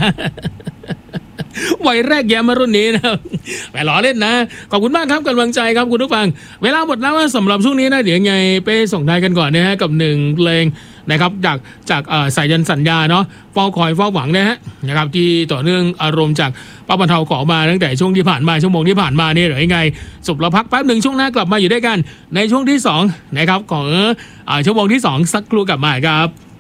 วัยแรกแย้มมารุ่นนี้นะแหมล้อเล่นนะขอบคุณมากครับกำลังใจครับคุณผู้ฟังเวลาหมดแล้วสำหรับช่วงนี้นะเดี๋ยวไงไปส่งท้ายกันก่อนนะฮะกับหนึ่งเพลงนะครับจากสายยันสัญญาเนาะเฝ้าคอยเฝ้าหวังนะครับที่ต่อเนื่องอารมณ์จากป้าบรรเทาขอมาตั้งแต่ช่วงที่ผ่านมาชั่วโมงที่ผ่านมาเนี่ยหรือยังไงสุบเราพักแป๊บหนึ่งช่วงหน้ากลับมาอยู่ด้วยกันในช่วงที่2นะครับของชั่วโมงที่2สักครู่กลับมาครับ